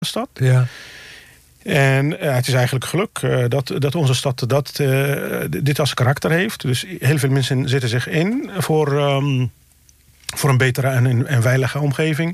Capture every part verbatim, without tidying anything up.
stad. Ja. En uh, het is eigenlijk geluk uh, dat, dat onze stad dat, uh, dit als karakter heeft. Dus heel veel mensen zetten zich in voor, um, voor een betere en, en veilige omgeving.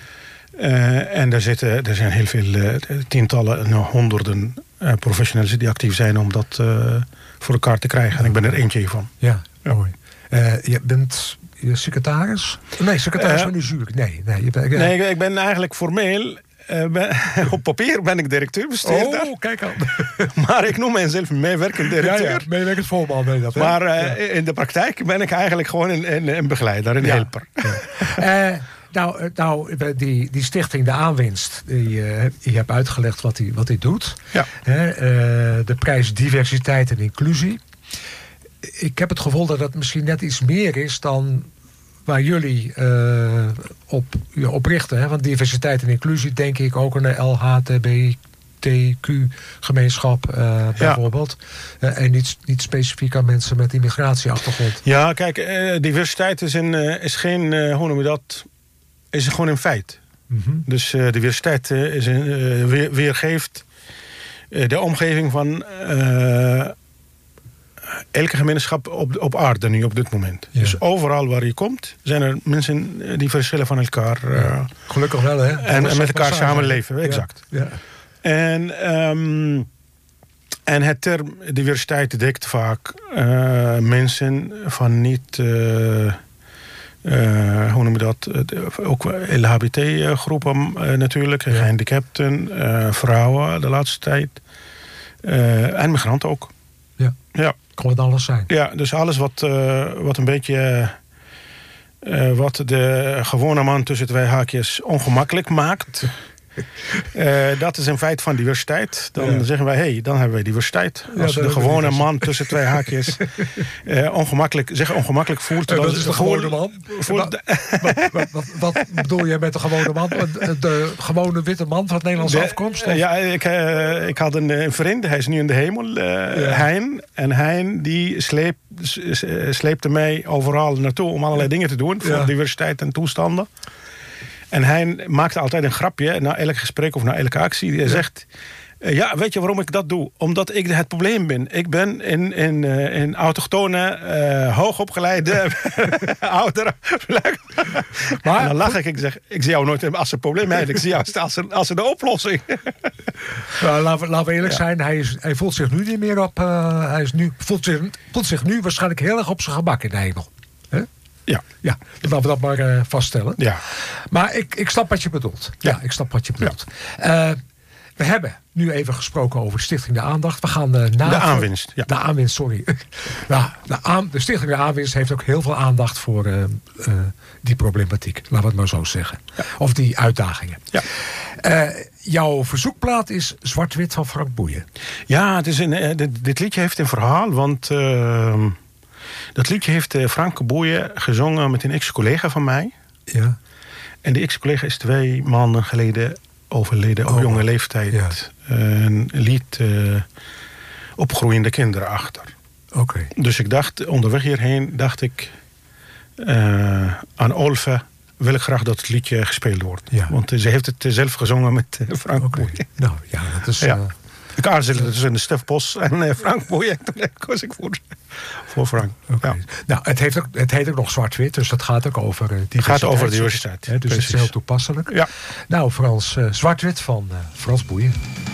Uh, en er, zitten, er zijn heel veel uh, tientallen, nou, honderden uh, professionals die actief zijn om dat uh, voor elkaar te krijgen. En ik ben er eentje hiervan. Ja, mooi. Uh, je bent je secretaris? Nee, secretaris van uh, de jury. Nee, nee, je bent, uh, nee, ik ben eigenlijk formeel... Uh, ben, op papier ben ik directeur-bestuurder. Oh, kijk aan. Maar ik noem mezelf meewerkend directeur. Ja, ja, meewerkend voorman, ben je dat, hè? Maar uh, ja. in de praktijk ben ik eigenlijk gewoon een, een, een begeleider, een ja. helper. Ja. uh, nou, nou die, die stichting De Aanwinst, die, uh, je hebt uitgelegd wat die, wat die doet. Ja. Uh, de prijs diversiteit en inclusie. Ik heb het gevoel dat het misschien net iets meer is dan... waar jullie uh, op, ja, op richten. Hè? Want diversiteit en inclusie denk ik ook aan de L H T Q-gemeenschap uh, bijvoorbeeld. Ja. Uh, en niet, niet specifiek aan mensen met immigratieachtergrond. Ja, kijk, uh, diversiteit is, een, uh, is geen, uh, hoe noem je dat, is gewoon een feit. Mm-hmm. Dus uh, diversiteit uh, is een, uh, weer, weergeeft uh, de omgeving van... Uh, elke gemeenschap op, op aarde nu op dit moment. Ja. Dus overal waar je komt, zijn er mensen die verschillen van elkaar. Uh, ja. Gelukkig wel, hè? En, en met elkaar samenleven, exact. Ja. Ja. En, um, en het term diversiteit dekt vaak uh, mensen van niet... Uh, uh, hoe noem je dat? Uh, ook L H B T-groepen uh, natuurlijk. Ja. Gehandicapten, uh, vrouwen de laatste tijd. Uh, en migranten ook. Ja. Ja. Kan het alles zijn? Ja, dus alles wat, uh, wat een beetje... Uh, wat de gewone man tussen twee haakjes ongemakkelijk maakt... Uh, dat is een feit van diversiteit. Dan ja. zeggen wij, hé, hey, dan hebben wij diversiteit. Als ja, de gewone man tussen twee haakjes uh, ongemakkelijk, zich ongemakkelijk voelt... En dan wat is de gewone man? Voelt, wat, wat, wat, wat bedoel jij met de gewone man? De gewone witte man van Nederlandse de, afkomst? Of? Ja, ik, uh, ik had een, een vriend, hij is nu in de hemel, uh, ja. Hein. En Hein die sleep, sleepte mij overal naartoe om allerlei dingen te doen... voor ja. diversiteit en toestanden. En hij maakte altijd een grapje na elk gesprek of na elke actie. Hij ja. zegt, uh, ja, weet je waarom ik dat doe? Omdat ik het probleem ben. Ik ben in, in, uh, in autochtone, uh, hoogopgeleide ouderen. Maar en dan lach ik. Ik zeg, ik zie jou nooit als een probleem. Ik zie jou als, als een oplossing. Nou, laten, laten we eerlijk ja. zijn. Hij, is, hij voelt zich nu niet meer op... Uh, hij is nu, voelt, zich, voelt zich nu waarschijnlijk heel erg op zijn gemak in de hemel. Ja. Ja, dan laten we dat maar uh, vaststellen. Ja. Maar ik, ik snap wat je bedoelt. Ja, ja ik snap wat je bedoelt. Ja. Uh, we hebben nu even gesproken over Stichting De Aandacht. We gaan uh, na... De Aanwinst. Ja. De Aanwinst, sorry. nou, de, aan, de Stichting De Aanwinst heeft ook heel veel aandacht voor uh, uh, die problematiek. Laten we het maar zo zeggen. Ja. Of die uitdagingen. Ja. Uh, jouw verzoekplaat is Zwart-Wit van Frank Boeien. Ja, het is een, uh, dit, dit liedje heeft een verhaal, want... Uh, Dat liedje heeft Frank Boeien gezongen met een ex-collega van mij. Ja. En die ex-collega is twee maanden geleden overleden op oh, jonge leeftijd. Ja. En liet uh, opgroeiende kinderen achter. Oké. Okay. Dus ik dacht, onderweg hierheen, dacht ik... Uh, aan Olve wil ik graag dat het liedje gespeeld wordt. Ja. Want uh, ze heeft het zelf gezongen met uh, Frank okay. Boeien. Nou ja, dat is... Ja. Uh... Ik aarzelde tussen de Stef Bos en uh, Frank Boeien. Toen koos ik voor, voor Frank. Okay. Ja. Nou, het, heeft ook, het heet ook nog Zwart-Wit, dus dat gaat ook over uh, diversiteit. Het gaat over diversiteit. Hè, dus het is heel toepasselijk. Ja. Nou, Frans, uh, Zwart-Wit van uh, Frans Boeien.